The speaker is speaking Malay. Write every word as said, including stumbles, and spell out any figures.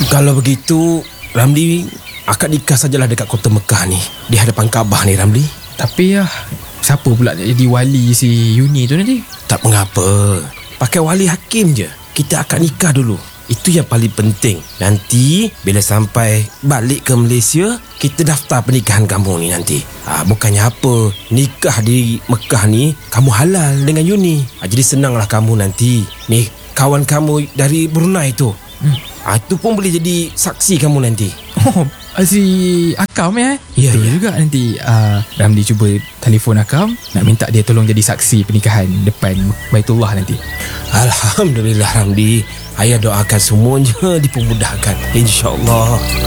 Kalau begitu, Ramli, akad nikah sajalah dekat kota Mekah ni, di hadapan Kaabah ni, Ramli. Tapi ya, siapa pula jadi wali si Yuni tu nanti? Tak mengapa, pakai wali hakim je. Kita akad nikah dulu, itu yang paling penting. Nanti bila sampai balik ke Malaysia, kita daftar pernikahan kamu ni nanti. ha, Bukannya apa, nikah di Mekah ni kamu halal dengan Yuni. ha, Jadi senanglah kamu nanti. Ni kawan kamu dari Brunei tu, hmm. ha, itu pun boleh jadi saksi kamu nanti. Oh, si Akam ya? Ya, Betul ya. juga nanti uh, Ramli cuba telefon Akam, nak minta dia tolong jadi saksi pernikahan depan Baitullah nanti. Alhamdulillah Ramli, ayah doakan semuanya dipermudahkan, InsyaAllah.